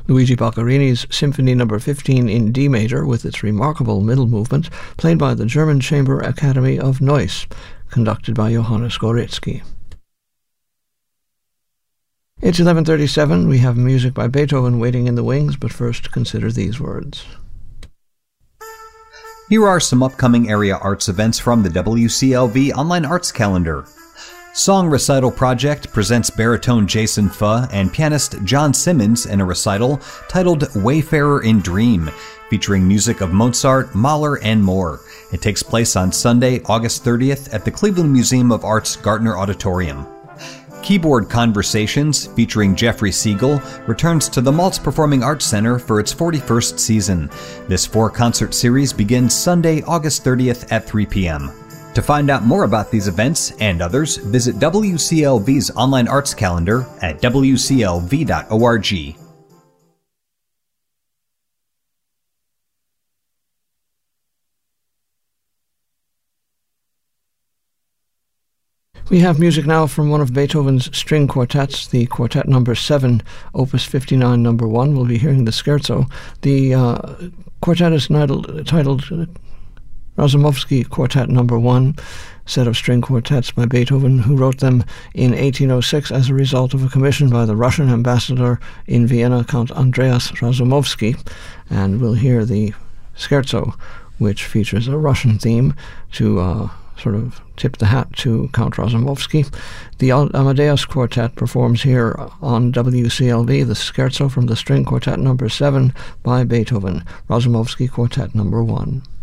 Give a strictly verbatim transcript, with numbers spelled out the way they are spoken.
Luigi Boccherini's Symphony number fifteen in D major with its remarkable middle movement, played by the German Chamber Academy of Neuss, conducted by Johannes Goretzky. It's eleven thirty-seven. We have music by Beethoven waiting in the wings, but first consider these words. Here are some upcoming area arts events from the W C L V Online Arts Calendar. Song Recital Project presents baritone Jason Fuh and pianist John Simmons in a recital titled Wayfarer in Dream, featuring music of Mozart, Mahler, and more. It takes place on Sunday, August thirtieth at the Cleveland Museum of Art's Gartner Auditorium. Keyboard Conversations, featuring Jeffrey Siegel, returns to the Maltz Performing Arts Center for its forty-first season. This four-concert series begins Sunday, August thirtieth at three p.m. To find out more about these events and others, visit W C L V's online arts calendar at w c l v dot org. We have music now from one of Beethoven's string quartets, the Quartet number seven, Opus fifty-nine number one. We'll be hearing the scherzo. The uh, quartet is titled, titled Razumovsky Quartet number one, set of string quartets by Beethoven, who wrote them in eighteen oh six as a result of a commission by the Russian ambassador in Vienna, Count Andreas Razumovsky. And we'll hear the scherzo, which features a Russian theme to uh, sort of tip the hat to Count Razumovsky. The Amadeus Quartet performs here on W C L V the scherzo from the string quartet number seven by Beethoven, Razumovsky Quartet number one.